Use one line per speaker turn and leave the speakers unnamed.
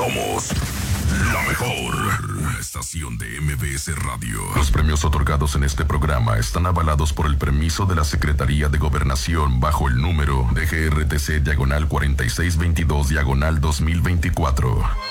Somos la mejor estación de MBS Radio. Los premios otorgados en este programa están avalados por el permiso de la Secretaría de Gobernación bajo el número de GRTC /4622/2024.